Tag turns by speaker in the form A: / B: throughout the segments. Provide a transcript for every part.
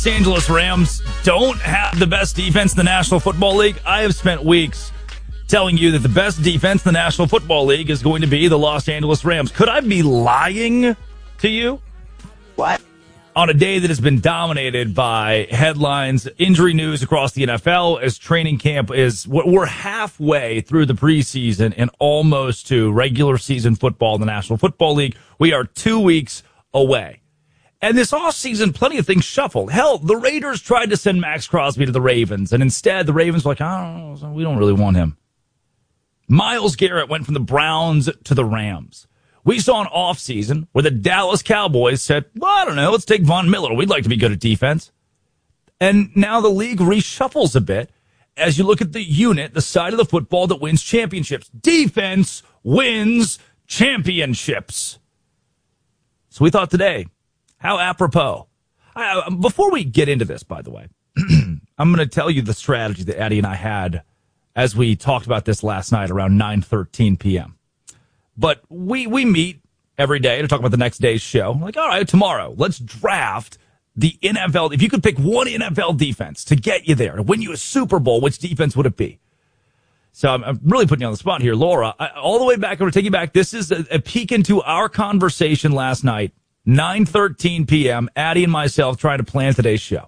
A: Los Angeles Rams don't have the best defense in the National Football League. I have spent weeks telling you that the best defense in the National Football League is going to be the Los Angeles Rams. Could I be lying to you?
B: What?
A: On a day that has been dominated by headlines, injury news across the NFL, as training camp is, we're halfway through the preseason and almost to regular season football in the National Football League. We are 2 weeks away. And this offseason, plenty of things shuffled. Hell, the Raiders tried to send Max Crosby to the Ravens, and instead the Ravens were like, oh, we don't really want him. Myles Garrett went from the Browns to the Rams. We saw an offseason where the Dallas Cowboys said, well, I don't know, let's take Von Miller. We'd like to be good at defense. And now the league reshuffles a bit as you look at the unit, the side of the football that wins championships. Defense wins championships. So we thought today, how apropos. Before we get into this, by the way, I'm going to tell you the strategy that Addie and I had as we talked about this last night around 9:13 p.m. But we meet every day to talk about the next day's show. Like, all right, tomorrow, let's draft the NFL. If you could pick one NFL defense to get you there, to win you a Super Bowl, which defense would it be? So I'm really putting you on the spot here. Laura, all the way back, I'm going to take you back. This is a peek into our conversation last night, 9:13 p.m., Addie and myself trying to plan today's show.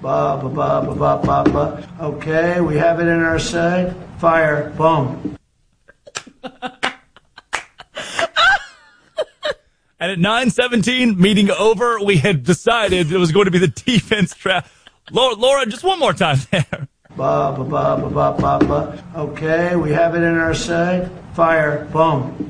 B: Okay, we have it in our sight. Fire. Boom.
A: And at 9:17, meeting over, we had decided it was going to be the defense draft. Laura, just one more time there.
B: Okay, we have it in our sight. Fire. Boom.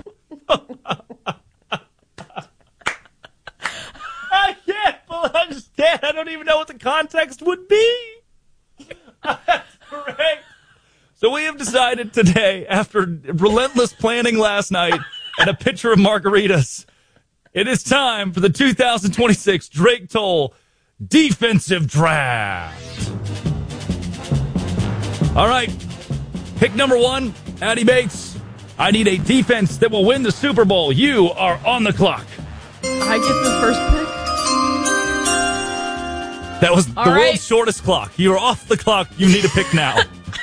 A: I can't understand. I don't even know what the context would be. That's great. So we have decided today, after relentless planning last night and a pitcher of margaritas, it is time for the 2026 Drake Toll Defensive Draft. All right. Pick number one, Addie Bates. I need a defense that will win the Super Bowl. You are on the clock.
C: I get the first pick.
A: That was the world's shortest clock. You're off the clock. You need a pick now.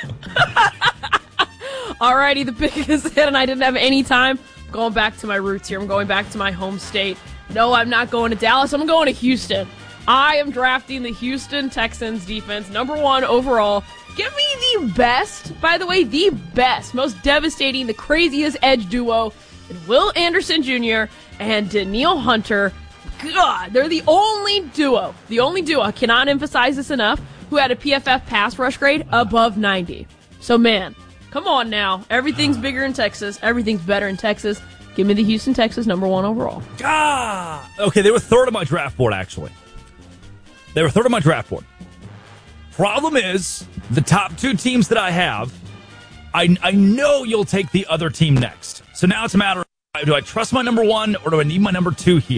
C: Alrighty, the pick is in, and I didn't have any time. I'm going back to my roots here. I'm going back to my home state. No, I'm not going to Dallas. I'm going to Houston. I am drafting the Houston Texans defense, number one overall. Give me the best, by the way, the best, most devastating, the craziest edge duo, Will Anderson Jr. and Danielle Hunter. God, they're the only duo, I cannot emphasize this enough, who had a PFF pass rush grade above 90. So, man, come on now. Everything's bigger in Texas. Everything's better in Texas. Give me the Houston Texans, number one overall.
A: Okay, they were third on my draft board, actually. They were third on my draft board. Problem is, the top two teams that I have, I know you'll take the other team next. So now it's a matter of, do I trust my number one or do I need my number two here?